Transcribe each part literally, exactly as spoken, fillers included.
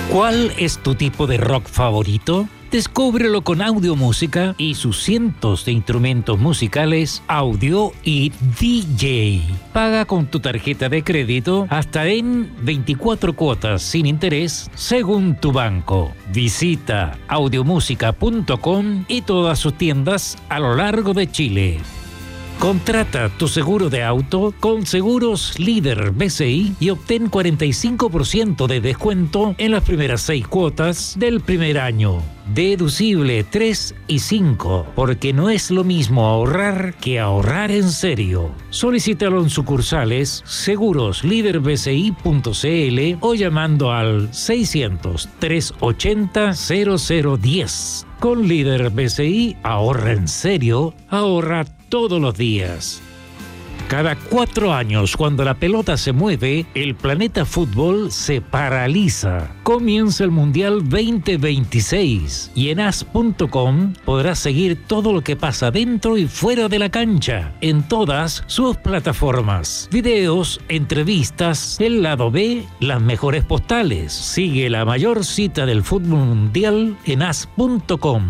¿Cuál es tu tipo de rock favorito? Descúbrelo con Audiomúsica y sus cientos de instrumentos musicales, audio y D J. Paga con tu tarjeta de crédito hasta en veinticuatro cuotas sin interés según tu banco. Visita audiomúsica punto com y todas sus tiendas a lo largo de Chile. Contrata tu seguro de auto con Seguros Líder B C I y obtén cuarenta y cinco por ciento de descuento en las primeras seis cuotas del primer año. Deducible tres y cinco, porque no es lo mismo ahorrar que ahorrar en serio. Solicítalo en sucursales seguros líder b c i punto c l o llamando al seiscientos, trescientos ochenta, cero cero diez. Con Líder B C I, ahorra en serio, ahorra todos los días. Cada cuatro años, cuando la pelota se mueve, el planeta fútbol se paraliza. Comienza el Mundial veinte veintiséis y en as punto com podrás seguir todo lo que pasa dentro y fuera de la cancha, en todas sus plataformas. Videos, entrevistas, el lado B, las mejores postales. Sigue la mayor cita del fútbol mundial en as punto com.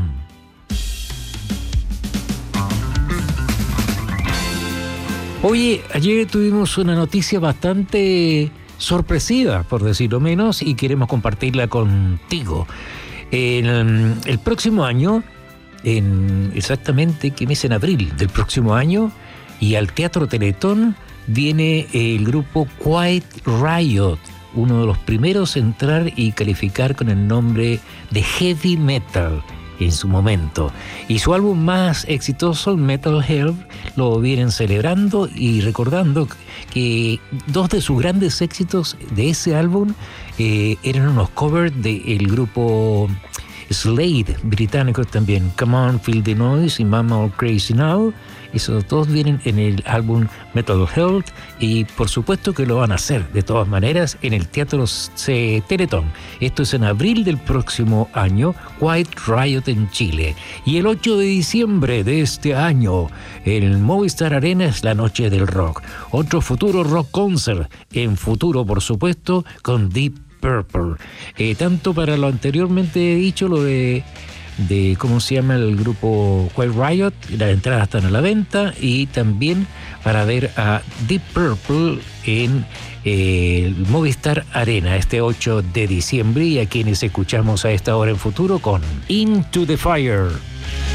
Oye, ayer tuvimos una noticia bastante sorpresiva, por decirlo menos, y queremos compartirla contigo. El, el próximo año, en exactamente que mes en abril del próximo año, y al Teatro Teletón viene el grupo Quiet Riot, uno de los primeros en entrar y calificar con el nombre de heavy metal en su momento. Y su álbum más exitoso, Metal Health, lo vienen celebrando y recordando que dos de sus grandes éxitos de ese álbum eh, eran unos covers del grupo Slade, británico también, Come On, Feel the Noise y Mama All Crazy Now. Esos dos vienen en el álbum Metal Health y por supuesto que lo van a hacer de todas maneras en el Teatro C Teletón. Esto es en abril del próximo año, Quiet Riot en Chile. Y el ocho de diciembre de este año, el Movistar Arena es la noche del rock. Otro futuro rock concert, en futuro por supuesto, con Deep Purple. Eh, tanto para lo anteriormente dicho, lo de... de cómo se llama el grupo Quiet Riot, las entradas están a la venta, y también para ver a Deep Purple en eh, el Movistar Arena este ocho de diciembre, y a quienes escuchamos a esta hora en futuro con Into the Fire.